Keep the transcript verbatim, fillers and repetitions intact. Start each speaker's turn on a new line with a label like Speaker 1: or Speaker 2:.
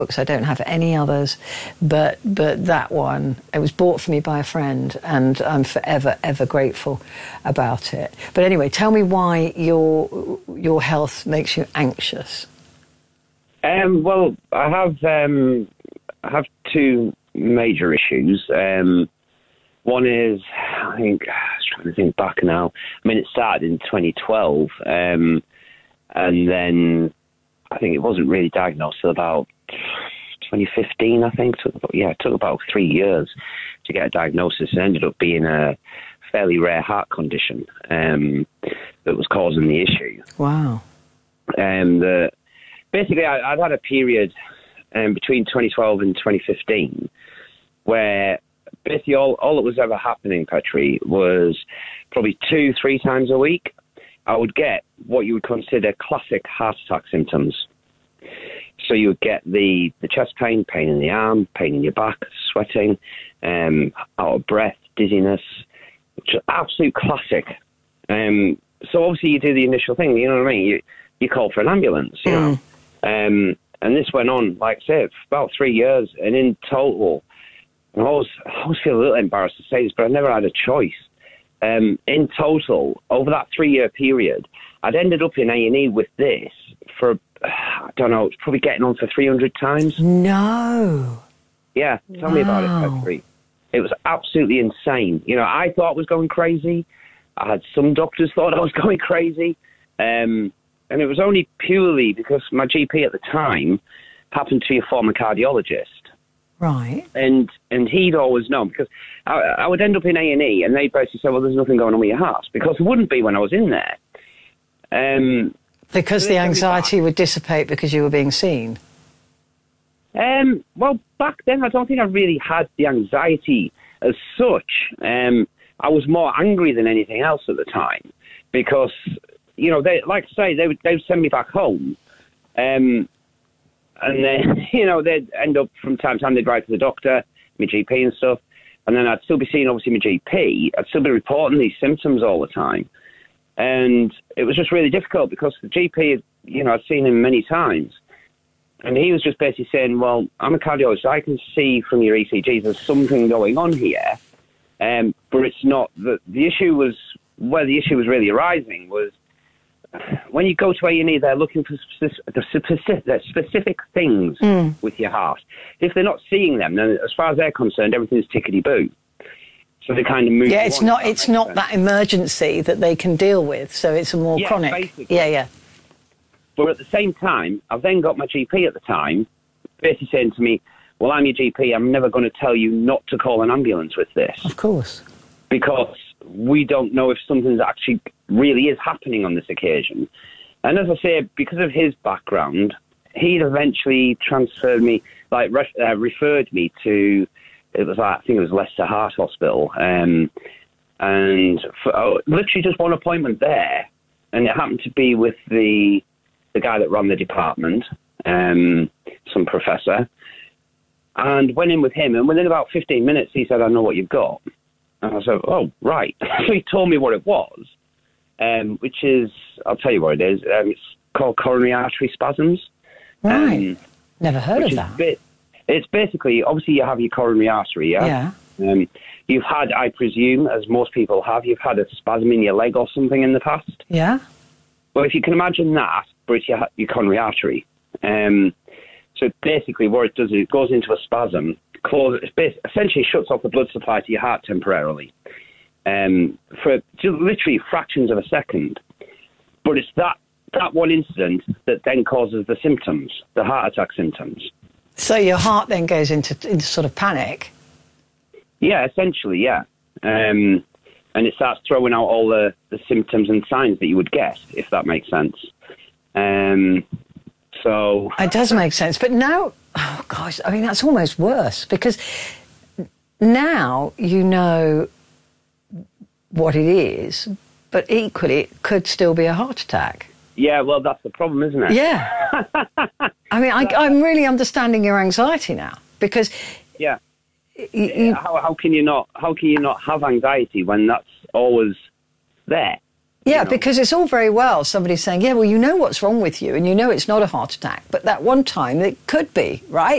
Speaker 1: books. I don't have any others, but but that one, it was bought for me by a friend, and I'm forever, ever grateful about it. But anyway, tell me why your your health makes you anxious.
Speaker 2: Um, well, I have um, I have two major issues. Um, one is, I think, I was trying to think back now. I mean, it started in twenty twelve, um, and then I think it wasn't really diagnosed till about twenty fifteen, I think. It took about, yeah, it took about three years to get a diagnosis. It ended up being a fairly rare heart condition um, that was causing the issue.
Speaker 1: Wow.
Speaker 2: And um, basically, I, I'd had a period um, between twenty twelve and twenty fifteen where basically all, all that was ever happening, Petri, was probably two, three times a week, I would get what you would consider classic heart attack symptoms. So you would get the, the chest pain, pain in the arm, pain in your back, sweating, um, out of breath, dizziness, just absolute classic. Um, so obviously you do the initial thing, you know what I mean? You, you call for an ambulance, you
Speaker 1: Mm.
Speaker 2: know. Um, and this went on, like I say, for about three years. And in total, I always, I always feel a little embarrassed to say this, but I never had a choice. Um, in total, over that three-year period, I'd ended up in A and E with this for, I don't know, it's probably getting on for three hundred times.
Speaker 1: No.
Speaker 2: Yeah, tell me about it, Petri. It was absolutely insane. You know, I thought I was going crazy. I had some doctors thought I was going crazy. Um, and it was only purely because my G P at the time happened to be a former cardiologist.
Speaker 1: Right.
Speaker 2: And and he'd always known, because I, I would end up in A and E and they'd basically say, well, there's nothing going on with your heart, because there wouldn't be when I was in there. Um,
Speaker 1: because
Speaker 2: so
Speaker 1: the anxiety would dissipate because you were being seen?
Speaker 2: Um, well, back then, I don't think I really had the anxiety as such. Um, I was more angry than anything else at the time because, you know, they, like I say, they would, they would send me back home. Um, and then, you know, they'd end up from time to time, they'd write to the doctor, my G P and stuff. And then I'd still be seeing, obviously, my G P. I'd still be reporting these symptoms all the time. And it was just really difficult because the G P, you know, I'd seen him many times. And he was just basically saying, well, I'm a cardiologist. I can see from your E C Gs there's something going on here. Um, but it's not. The, the issue was, where the issue was really arising was when you go to A and E, they're looking for specific, specific things mm. with your heart. If they're not seeing them, then as far as they're concerned, everything's tickety-boo. So they kind of move.
Speaker 1: Yeah, it's not. It's not sense. that emergency that they can deal with. So it's a more
Speaker 2: yeah,
Speaker 1: chronic.
Speaker 2: Basically.
Speaker 1: Yeah, yeah.
Speaker 2: But at the same time, I've then got my G P at the time basically saying to me, well, I'm your G P. I'm never going to tell you not to call an ambulance with this.
Speaker 1: Of course.
Speaker 2: Because we don't know if something's actually really is happening on this occasion. And as I say, because of his background, he'd eventually transferred me, like re- uh, referred me to, it was like, I think it was Leicester Heart Hospital. Um, and for, oh, literally just one appointment there. And it happened to be with the the guy that ran the department, um, some professor, and went in with him. And within about fifteen minutes, he said, I know what you've got. And I said, oh, right. So he told me what it was, um, which is, I'll tell you what it is. Um, it's called coronary artery spasms.
Speaker 1: Right. Um, Never heard of that.
Speaker 2: Ba- it's basically, obviously, you have your coronary artery, yeah?
Speaker 1: Yeah.
Speaker 2: Um, you've had, I presume, as most people have, you've had a spasm in your leg or something in the past.
Speaker 1: Yeah.
Speaker 2: Well, if you can imagine that, but it's your, your coronary artery. Um, so basically what it does is it goes into a spasm, closes, it essentially shuts off the blood supply to your heart temporarily um, for just literally fractions of a second. But it's that, that one incident that then causes the symptoms, the heart attack symptoms.
Speaker 1: So your heart then goes into, into sort of panic?
Speaker 2: Yeah, essentially, yeah. Um, and it starts throwing out all the, the symptoms and signs that you would get, if that makes sense. Um, so
Speaker 1: it does make sense, but now, oh gosh, I mean that's almost worse because now you know what it is, but equally it could still be a heart attack.
Speaker 2: Yeah, well, that's the problem, isn't it?
Speaker 1: Yeah. I mean, I, I'm really understanding your anxiety now because
Speaker 2: yeah,
Speaker 1: you, you,
Speaker 2: how, how can you not? How can you not have anxiety when that's always there?
Speaker 1: Yeah,
Speaker 2: you know?
Speaker 1: because it's all very well somebody saying, yeah, well, you know what's wrong with you and you know it's not a heart attack, but that one time it could be, right?